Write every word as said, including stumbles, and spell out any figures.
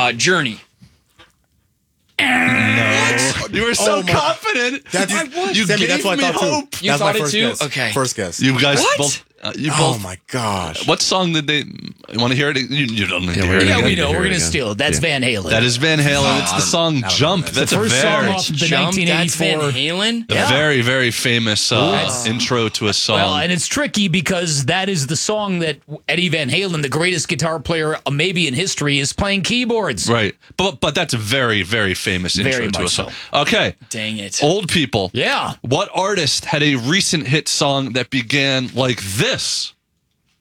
Uh, Journey. No. You were so Oh my- confident. That's, You Sammy, gave that's what me I thought hope. too. You That's thought my it first too? guess. Okay. First guess. You guys What? both. Uh, you oh both. my gosh. What song did they? You want to hear it? You, you don't need to hear it. Yeah, again. we know. hear We're it going to again. steal it. That's Van Halen. That is Van Halen. It's the song I don't "Jump." know. That's the a first song very, off the Jump, that's Van nineteen eighty-four. Halen? a Yeah. very, very famous uh, intro to a song. Well, and it's tricky because that is the song that Eddie Van Halen, the greatest guitar player uh, maybe in history, is playing keyboards. right, but but that's a very, very famous intro Very to a much song. so. Okay, Dang it. old people. Yeah. What artist had a recent hit song that began like this?